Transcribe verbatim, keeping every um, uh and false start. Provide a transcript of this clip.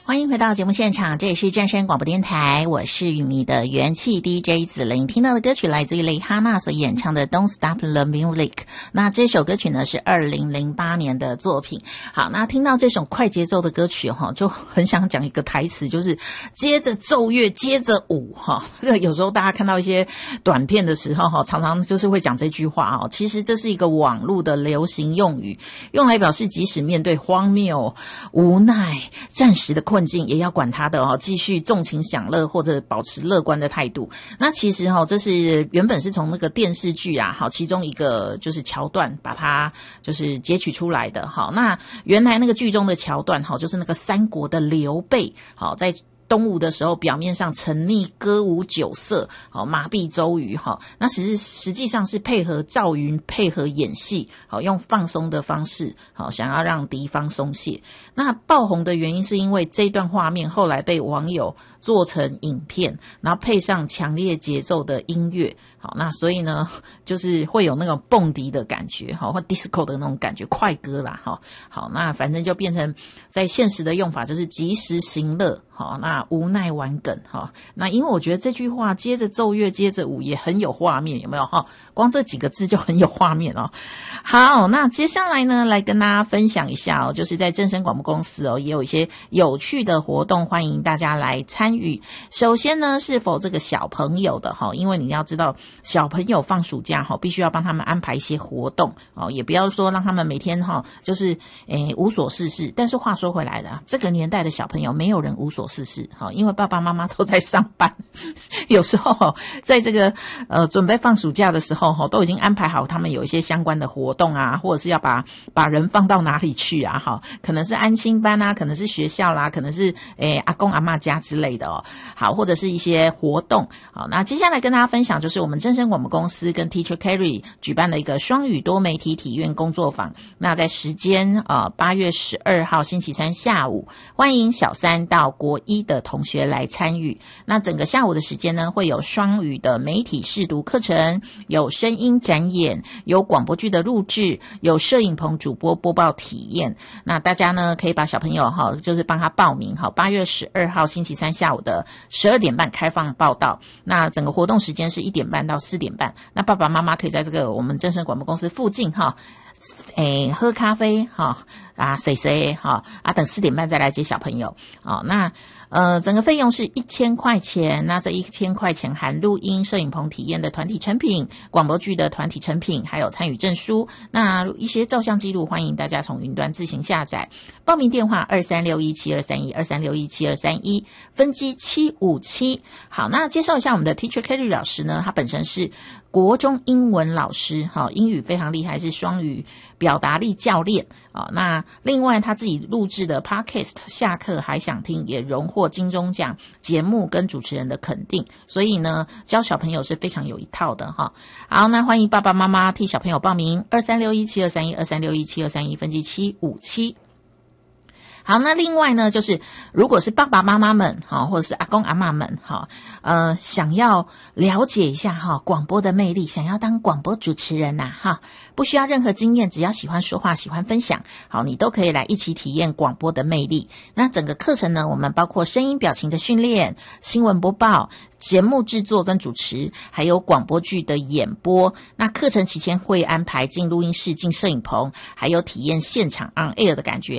欢迎回到节目现场，这里是正声广播电台，我是你的元气 D J 子玲。听到的歌曲来自于蕾哈娜所演唱的 Don't Stop the Music。 那这首歌曲呢是二零零八年的作品。好，那听到这种快节奏的歌曲哈，就很想讲一个台词，就是接着奏乐接着舞哈。这个有时候大家看到一些短片的时候哈，常常就是会讲这句话哦。其实这是一个网络的流行用语，用来表示即使面对荒谬、无奈、暂时的困境，也要管他的哦，继续纵情享乐或者保持乐观的态度。那其实哈，这是原本是从那个电视剧啊，好，其中一个就是桥段把它就是截取出来的。好，那原来那个剧中的桥段哈，就是那个三国的刘备，好，在东吴的时候，表面上沉溺歌舞酒色，好麻痹周瑜哈。那实实际上是配合赵云配合演戏，好用放松的方式，好想要让敌方松懈。那爆红的原因是因为这段画面后来被网友做成影片，然后配上强烈节奏的音乐，好，那所以呢，就是会有那种蹦迪的感觉，好，或 disco 的那种感觉，快歌啦，好，好，那反正就变成在现实的用法就是及时行乐，好，那无奈玩梗，哈，那因为我觉得这句话接着奏乐接着舞也很有画面，有没有哈？光这几个字就很有画面哦。好，那接下来呢，来跟大家分享一下哦，就是在正声广播公司哦，也有一些有趣的活动，欢迎大家来参与。首先呢，是否这个小朋友的哈，因为你要知道小朋友放暑假哈，必须要帮他们安排一些活动哦，也不要说让他们每天哈就是诶无所事事。但是话说回来的，这个年代的小朋友没有人无所事事哈，因为爸爸妈妈都在上班，有时候在这个呃准备放暑假的时候哈，都已经安排好他们有一些相关的活动啊，或者是要把把人放到哪里去啊哈，可能是安亲班啊，可能是学校啦，可能是诶阿公阿嬷家之类的哦，好，或者是一些活动。好，那接下来跟大家分享就是我们正声广播公司跟 Teacher Carry 举办了一个双语多媒体体验工作坊。那在时间呃八月十二号星期三下午，欢迎小三到国一的同学来参与。那整个下午的时间呢，会有双语的媒体试读课程，有声音展演，有广播剧的录制，有摄影棚主播播报体验。那大家呢可以把小朋友哈，就是帮他报名哈，八月十二号星期三下午的十二点半开放报到。那整个活动时间是一点半到四点半。那爸爸妈妈可以在这个我们正声广播公司附近哈，诶喝咖啡哈啊谁谁哈啊等四点半再来接小朋友。好，那呃，整个费用是一千块钱，那这一千块钱含录音、摄影棚体验的团体成品、广播剧的团体成品，还有参与证书。那一些照相记录，欢迎大家从云端自行下载。报名电话二三六一七二三一二三六一七二三一，分机七五七。好，那介绍一下我们的 Teacher Kelly 老师呢，他本身是国中英文老师，好，英语非常厉害，是双语表达力教练啊。那另外他自己录制的 Podcast 下课还想听，也荣获金钟奖节目跟主持人的肯定，所以呢教小朋友是非常有一套的哈。好，那欢迎爸爸妈妈替小朋友报名二三六一七二三一二三六一七二三一，分机七五七。好，那另外呢，就是如果是爸爸妈妈们哈，或者是阿公阿嬷们哈，呃，想要了解一下哈广播的魅力，想要当广播主持人呐、啊、哈，不需要任何经验，只要喜欢说话，喜欢分享，好，你都可以来一起体验广播的魅力。那整个课程呢，我们包括声音表情的训练、新闻播报、节目制作跟主持，还有广播剧的演播。那课程期间会安排进录音室、进摄影棚，还有体验现场 on air 的感觉。